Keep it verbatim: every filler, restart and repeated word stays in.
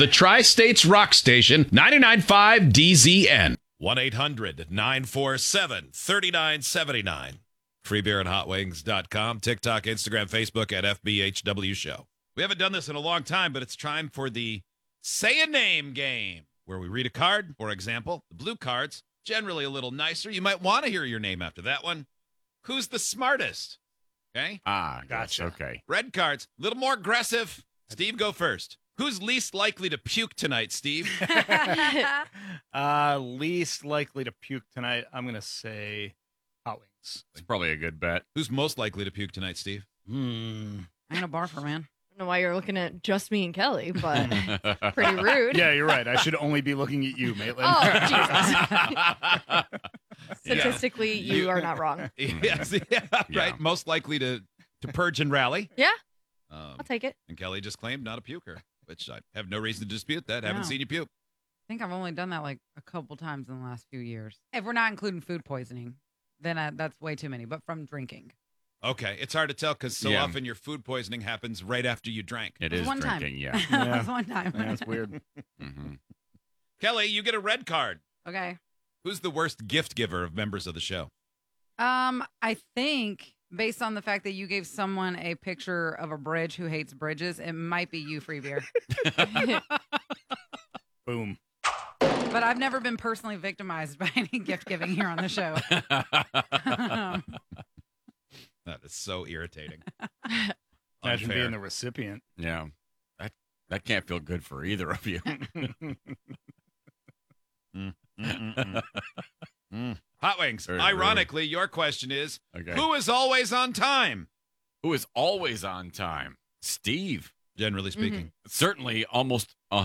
The Tri-States Rock Station, ninety-nine point five D Z N. one eight hundred nine four seven three nine seven nine. free beer and hot wings dot com. TikTok, Instagram, Facebook at F B H W Show. We haven't done this in a long time, but it's time for the Say a Name game, where we read a card. For example, the blue card's generally a little nicer. You might want to hear your name after that one. Who's the smartest? Okay? Ah, Gotcha. yes, okay. Red cards, a little more aggressive. Steve, go first. Who's least likely to puke tonight, Steve? uh, least likely to puke tonight, I'm going to say hot wings. It's probably a good bet. Who's most likely to puke tonight, Steve? Hmm. I ain't a barfer, man. I don't know why you're looking at just me and Kelly, but pretty rude. Yeah, you're right. I should only be looking at you, Maitland. Oh, Jesus. Statistically, you are not wrong. Yes, yeah, right. Yeah. Most likely to, to purge and rally. Yeah, Um, I'll take it. and Kelly just claimed not a puker, which I have no reason to dispute that. Haven't No. seen you puke. I think I've only done that like a couple times in the last few years. If we're not including food poisoning, then I, that's way too many. But from drinking, Okay, it's hard to tell because so Yeah. often your food poisoning happens right after you drank. It It was is one time. drinking, yeah. it Yeah. was one time. Yeah, that's weird. hmm Kelly, you get a red card. Okay. Who's the worst gift giver of members of the show? Um, I think based on the fact that you gave someone a picture of a bridge who hates bridges, it might be you, free beer. Boom. But I've never been personally victimized by any gift giving here on the show. That is so irritating. Imagine Unfair. being the recipient. Yeah. That that can't feel good for either of you. Mm, mm, mm, mm. Mm. Hot Wings. Very Ironically, your question is, Okay. who is always on time? Who is always on time? Steve. Generally speaking. Certainly almost